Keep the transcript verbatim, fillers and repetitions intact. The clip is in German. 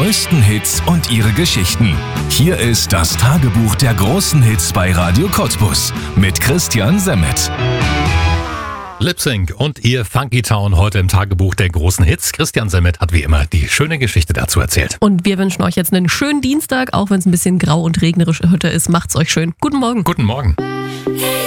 größten Hits und ihre Geschichten. Hier ist das Tagebuch der großen Hits bei Radio Cottbus mit Christian Semmet. Lip Sync und ihr Funky Town heute im Tagebuch der großen Hits. Christian Semmet hat wie immer die schöne Geschichte dazu erzählt. Und wir wünschen euch jetzt einen schönen Dienstag, auch wenn es ein bisschen grau und regnerisch heute ist. Macht's euch schön. Guten Morgen. Guten Morgen.